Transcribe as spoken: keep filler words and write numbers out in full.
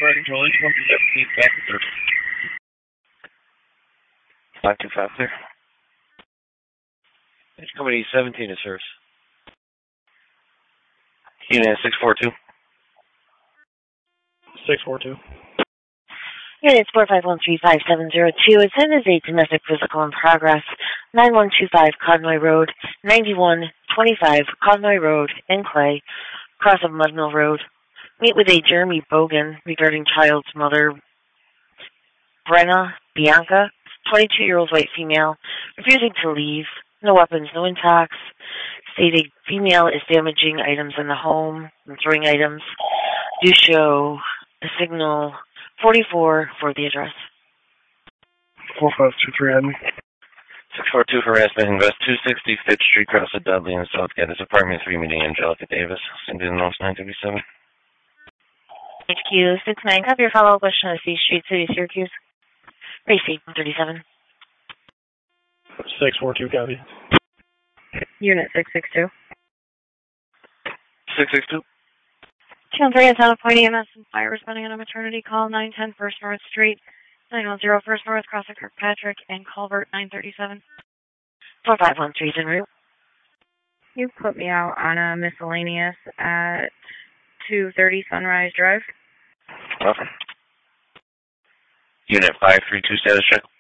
Riding Charlie, one two seventeen, back to third. five two five, clear. It's company seventeen to service. Unit six four two. six four two. Unit four five one three five seven zero two. Attend is a domestic physical in progress. nine one two five Conroy Road, ninety-one twenty-five Conroy Road, in Clay, cross of Mudmill Road. Meet with a Jeremy Bogan regarding child's mother, Brenna Bianca, twenty-two-year-old white female, refusing to leave. No weapons, no intox. Stated female is damaging items in the home and throwing items. Do show a signal forty-four for the address. four five two three, Henry. six four two harassment invest two sixty Fifth Street, cross of Dudley in Southgate. It's apartment three meeting Angelica Davis. Cindy North nine thirty-seven. H Q six nine, copy your follow-up question on C Street, City, Syracuse. Race eight one thirty-seven. six four two, copy. Unit six six two. six six two. two one three, it's out of point E M S and fire responding on a maternity call, nine ten First North Street, nine one zero First North, cross of Kirkpatrick and Culvert, nine thirty-seven. four five one three is en route. You put me out on a miscellaneous at two thirty Sunrise Drive. Okay. Unit five three two, status check.